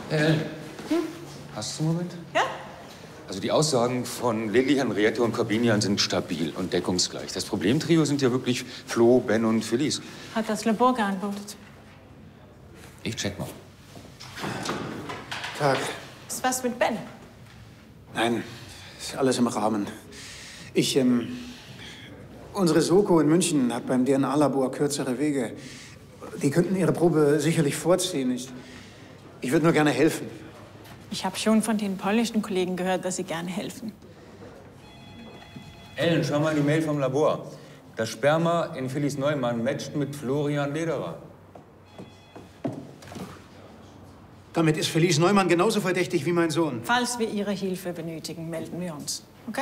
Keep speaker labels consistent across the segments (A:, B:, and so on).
A: Hast du einen Moment?
B: Ja?
A: Also die Aussagen von Lilly, Henriette und Corbinian sind stabil und deckungsgleich. Das Problemtrio sind ja wirklich Flo, Ben und Felice.
B: Hat das Labor geantwortet?
A: Ich check mal.
C: Tag.
B: Ist was mit Ben?
C: Nein, ist alles im Rahmen. Unsere Soko in München hat beim DNA-Labor kürzere Wege. Die könnten ihre Probe sicherlich vorziehen. Ich würde nur gerne helfen.
B: Ich habe schon von den polnischen Kollegen gehört, dass sie gerne helfen.
A: Ellen, schau mal die Mail vom Labor. Das Sperma in Felice Neumann matcht mit Florian Lederer.
C: Damit ist Felice Neumann genauso verdächtig wie mein Sohn.
B: Falls wir Ihre Hilfe benötigen, melden wir uns. Okay?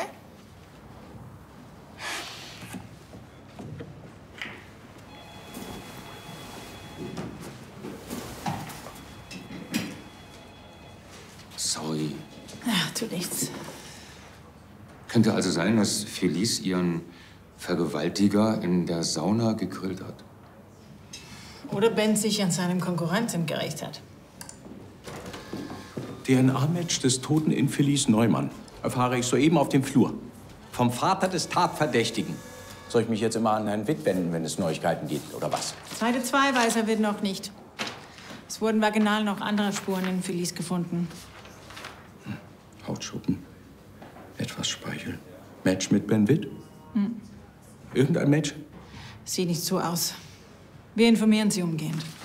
A: Sorry.
B: Ach, tut nichts.
A: Könnte also sein, dass Felice ihren Vergewaltiger in der Sauna gegrillt hat.
B: Oder Ben sich an seinem Konkurrenten gerecht hat.
D: DNA-Match des Toten in Felice Neumann erfahre ich soeben auf dem Flur. Vom Vater des Tatverdächtigen. Soll ich mich jetzt immer an Herrn Witt wenden, wenn es Neuigkeiten gibt, oder was?
B: Seite 2 weiß er wird noch nicht. Es wurden vaginal noch andere Spuren in Felice gefunden.
D: Hautschuppen, etwas Speichel. Match mit Ben Witt? Irgendein Match?
B: Sieht nicht so aus. Wir informieren Sie umgehend.